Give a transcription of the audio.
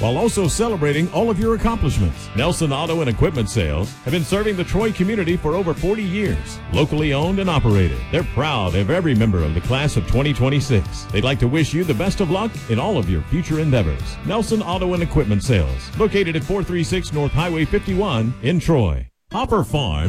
while also celebrating all of your accomplishments. Nelson Auto and Equipment Sales have been serving the Troy community for over 40 years. Locally owned and operated. They're proud of every member of the class of 2026. They'd like to wish you the best of luck in all of your future endeavors. Nelson Auto and Equipment Sales, located at 436 North Highway 51 in Troy. Hopper Farm